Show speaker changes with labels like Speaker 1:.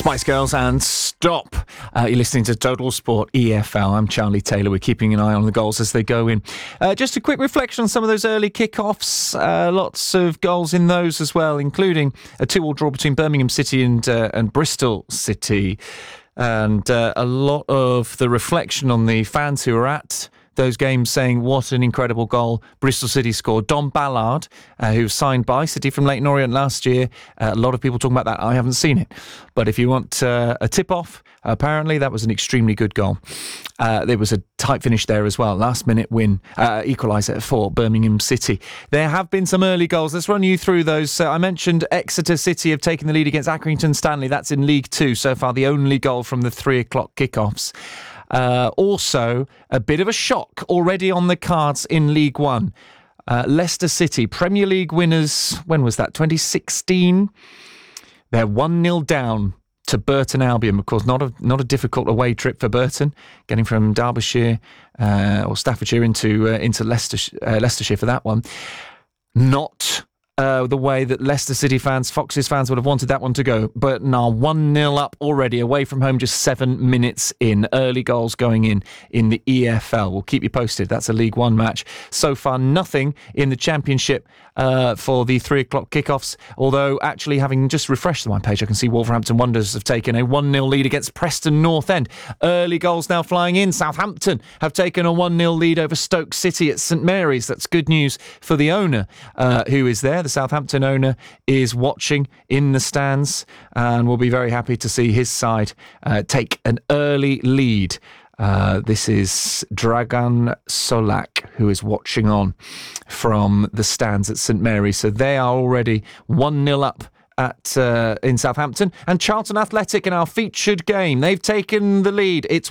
Speaker 1: Spice Girls and Stop. You're listening to Total Sport EFL. I'm Charlie Taylor. We're keeping an eye on the goals as they go in. Just a quick reflection on some of those early kickoffs. Lots of goals in those as well, including a 2-2 draw between Birmingham City and Bristol City. And a lot of the reflection on the fans who are at those games saying what an incredible goal Bristol City scored. Dom Ballard, who was signed by City from Leyton Orient last year. A lot of people talking about that. I haven't seen it. But if you want a tip-off, apparently that was an extremely good goal. There was a tight finish there as well. Last-minute win, equaliser for Birmingham City. There have been some early goals. Let's run you through those. I mentioned Exeter City have taken the lead against Accrington Stanley. That's in League 2 so far, the only goal from the 3 o'clock kickoffs. Also, a bit of a shock already on the cards in League One. Leicester City, Premier League winners, when was that, 2016? They're 1-0 down to Burton Albion. Of course, not a difficult away trip for Burton, getting from Derbyshire or Staffordshire into Leicestershire for that one. Not the way that Leicester City fans, Foxes fans would have wanted that one to go. But now 1-0 up already, away from home, just 7 minutes in. Early goals going in the EFL. We'll keep you posted. That's a League One match. So far, nothing in the Championship for the 3 o'clock kickoffs. Although, actually, having just refreshed my page, I can see Wolverhampton Wanderers have taken a 1-0 lead against Preston North End. Early goals now flying in. Southampton have taken a 1-0 lead over Stoke City at St Mary's. That's good news for the owner who is there. The Southampton owner is watching in the stands and will be very happy to see his side take an early lead. This is Dragan Solak, who is watching on from the stands at St Mary's. So they are already 1-0 up in Southampton. And Charlton Athletic in our featured game, they've taken the lead. It's